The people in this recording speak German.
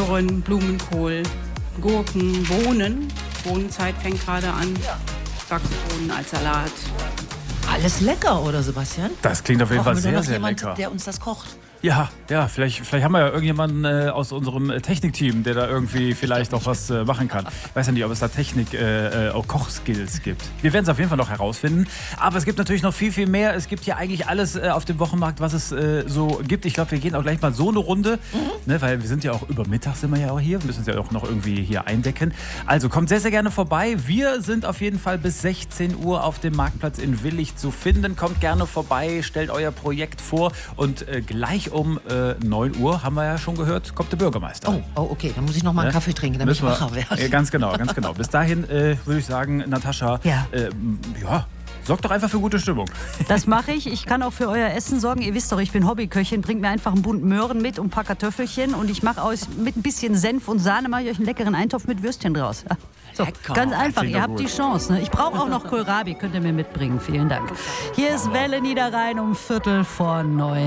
Möhren, Blumenkohl, Gurken, Bohnen. Bohnenzeit fängt gerade an. Wachsbohnen als Salat. Alles lecker, oder Sebastian? Das klingt auf jeden Fall Brauchen wir sehr, noch sehr jemand, lecker. der uns das kocht? Ja, vielleicht haben wir ja irgendjemanden aus unserem Technikteam, der da irgendwie vielleicht auch was machen kann. Ich weiß ja nicht, ob es da auch Kochskills gibt. Wir werden es auf jeden Fall noch herausfinden. Aber es gibt natürlich noch viel, viel mehr. Es gibt hier eigentlich alles auf dem Wochenmarkt, was es so gibt. Ich glaube, wir gehen auch gleich mal so eine Runde, ne, weil wir sind ja auch über Mittag sind wir ja auch hier. Wir müssen es ja auch noch irgendwie hier eindecken. Also kommt sehr, sehr gerne vorbei. Wir sind auf jeden Fall bis 16 Uhr auf dem Marktplatz in Willich zu finden. Kommt gerne vorbei, stellt euer Projekt vor und gleich um 9 Uhr, haben wir ja schon gehört, kommt der Bürgermeister. Oh, okay, dann muss ich noch mal einen Kaffee trinken, damit ich wacher werde. Ganz genau. Bis dahin würde ich sagen, Natascha, sorgt doch einfach für gute Stimmung. Das mache ich. Ich kann auch für euer Essen sorgen. Ihr wisst doch, ich bin Hobbyköchin. Bringt mir einfach einen Bund Möhren mit und ein paar Kartoffelchen. Und ich mache aus mit ein bisschen Senf und Sahne mache ich euch einen leckeren Eintopf mit Würstchen draus. Ja. So, ganz einfach. Ihr habt die Chance. Ne? Ich brauche auch noch Kohlrabi. Könnt ihr mir mitbringen. Vielen Dank. Hier ist Welle Niederrhein um 8:45.